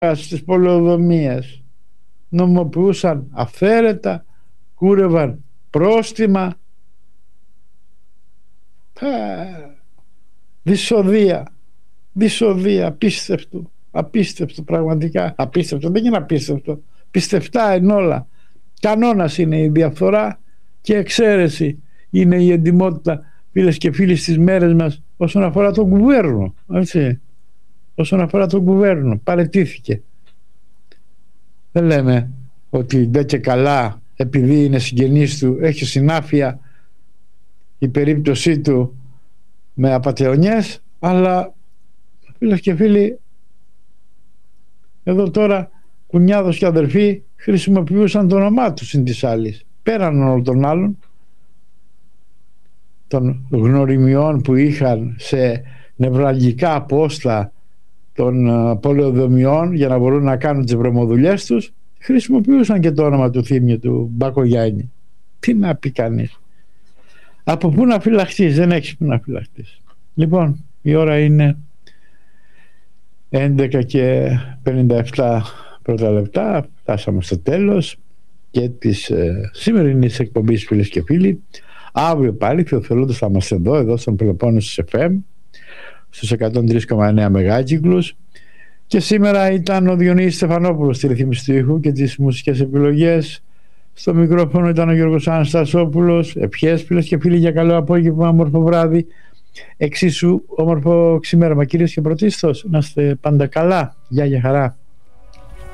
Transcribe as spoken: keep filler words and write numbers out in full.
στις πολεοδομίες, νομοποιούσαν αυθαίρετα, κούρευαν πρόστιμα. Δυσοδεία, δυσοδεία, απίστευτο, απίστευτο πραγματικά, απίστευτο, δεν είναι απίστευτο, πιστευτά εν όλα. Κανόνας είναι η διαφθορά και εξαίρεση είναι η εντιμότητα, φίλες και φίλοι, στις μέρες μας όσον αφορά τον κουβέρνο, έτσι. Όσον αφορά τον κουβέρνο, παραιτήθηκε. Δεν λέμε ότι ντε και καλά επειδή είναι συγγενής του, έχει συνάφεια η περίπτωσή του με απατεωνιές, αλλά φίλες και φίλοι, εδώ τώρα κουνιάδος και αδερφοί χρησιμοποιούσαν το όνομά του συν της άλλης, πέραν όλων των άλλων των γνωριμιών που είχαν σε νευραλγικά απόστα των πολεοδομιών για να μπορούν να κάνουν τις βρωμοδουλειές τους, χρησιμοποιούσαν και το όνομα του θύμιου του Μπακογιάννη. Τι να πει κανείς? Από πού να φυλαχτείς? Δεν έχεις πού να φυλαχτείς. Λοιπόν, η ώρα είναι έντεκα και πενήντα επτά πρώτα λεπτά. Φτάσαμε στο τέλος και της ε, σημερινής εκπομπής, φίλες και φίλοι. Αύριο πάλι Θεοθελούντος θα είμαστε εδώ, εδώ στον Πελοπόννησος εφ εμ στους εκατόν τρία κόμμα εννέα μεγάκυκλους. Και σήμερα ήταν ο Διονύσης Στεφανόπουλος στη ρυθμίση του ήχου και τις μουσικές επιλογές. Στο μικρόφωνο ήταν ο Γιώργος Αναστασόπουλος. Ευχές, φίλες και φίλοι, για καλό απόγευμα, όμορφο βράδυ, εξίσου όμορφο ξημέρωμα. Κυρίως και πρωτίστως, να είστε πάντα καλά. Γεια, για χαρά.